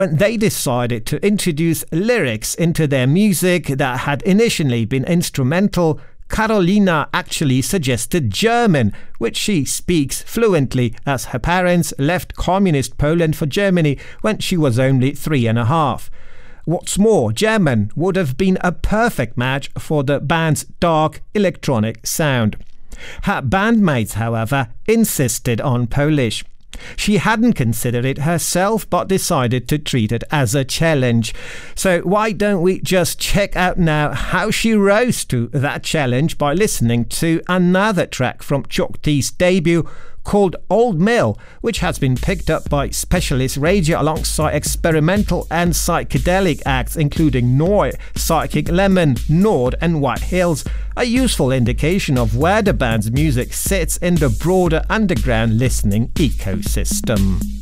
when they decided to introduce lyrics into their music that had initially been instrumental, Karolina actually suggested German, which she speaks fluently, as her parents left communist Poland for Germany when she was only 3.5. What's more, German would have been a perfect match for the band's dark electronic sound. Her bandmates, however, insisted on Polish. She hadn't considered it herself, but decided to treat it as a challenge. So why don't we just check out now how she rose to that challenge by listening to another track from Chokti's debut called Old Mill, which has been picked up by Specialist Radio alongside experimental and psychedelic acts including Noi, Psychic Lemon, Nord and White Hills, a useful indication of where the band's music sits in the broader underground listening ecosystem.